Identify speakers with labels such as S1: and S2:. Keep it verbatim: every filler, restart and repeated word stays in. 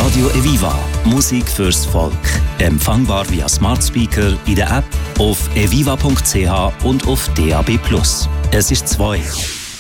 S1: Radio Eviva. Musik fürs Volk. Empfangbar via Smart Speaker in der App, auf eviva punkt c h und auf D A B plus. Es ist zwei.